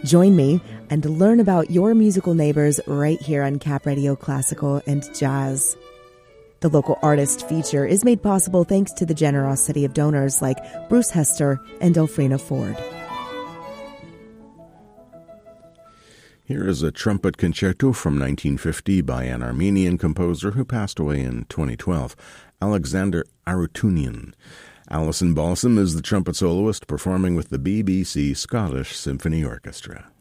Join me and learn about your musical neighbors right here on Cap Radio Classical and Jazz. The local artist feature is made possible thanks to the generosity of donors like Bruce Hester and Elfrina Ford. Here is a trumpet concerto from 1950 by an Armenian composer who passed away in 2012, Alexander Arutunian. Alison Balsam is the trumpet soloist performing with the BBC Scottish Symphony Orchestra.